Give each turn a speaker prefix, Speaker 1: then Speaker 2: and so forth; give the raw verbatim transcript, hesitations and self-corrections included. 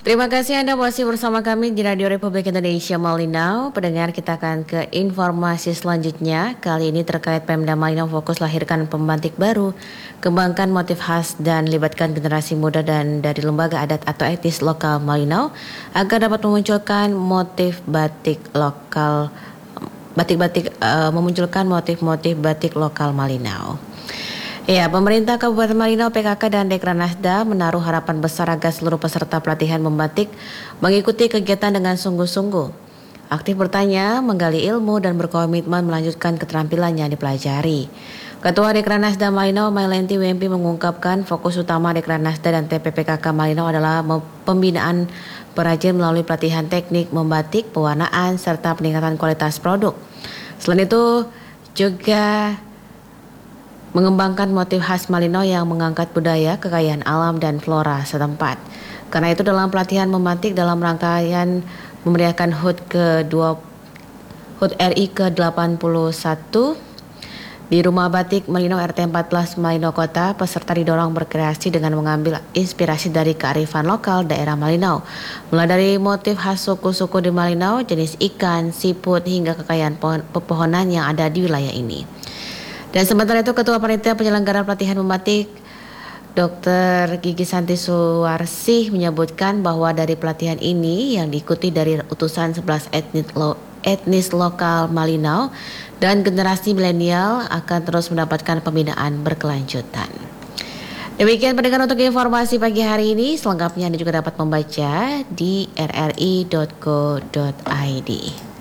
Speaker 1: Terima kasih Anda masih bersama kami di Radio Republik Indonesia Malinau. Pendengar, kita akan ke informasi selanjutnya. Kali ini terkait Pemda Malinau fokus lahirkan pembatik baru, kembangkan motif khas dan libatkan generasi muda dan dari lembaga adat atau etnis lokal Malinau agar dapat memunculkan motif batik lokal batik-batik uh, memunculkan motif-motif batik lokal Malinau. Ya, pemerintah Kabupaten Malinau, P K K dan Dekranasda menaruh harapan besar agar seluruh peserta pelatihan membatik mengikuti kegiatan dengan sungguh-sungguh, aktif bertanya, menggali ilmu dan berkomitmen melanjutkan keterampilan yang dipelajari. Ketua Dekranasda Malinau, Mailenti W M P, mengungkapkan fokus utama Dekranasda dan T P P K K Malinau adalah pembinaan perajin melalui pelatihan teknik membatik, pewarnaan, serta peningkatan kualitas produk. Selain itu, juga mengembangkan motif khas Malinau yang mengangkat budaya, kekayaan alam dan flora setempat. Karena itu dalam pelatihan membatik dalam rangkaian memeriahkan H U T ke dua H U T R I ke delapan puluh satu di Rumah Batik Malinau R T empat belas Malinau Kota, peserta didorong berkreasi dengan mengambil inspirasi dari kearifan lokal daerah Malinau, mulai dari motif khas suku-suku di Malinau, jenis ikan, siput hingga kekayaan pepohonan yang ada di wilayah ini. Dan sementara itu, Ketua Panitia Penyelenggara Pelatihan Membatik Dokter Gigi Santi Suwarsih menyebutkan bahwa dari pelatihan ini yang diikuti dari utusan sebelas etnis, lo, etnis lokal Malinau dan generasi milenial akan terus mendapatkan pembinaan berkelanjutan. Demikian pendengar untuk informasi pagi hari ini. Selengkapnya Anda juga dapat membaca di r r i dot co dot i d.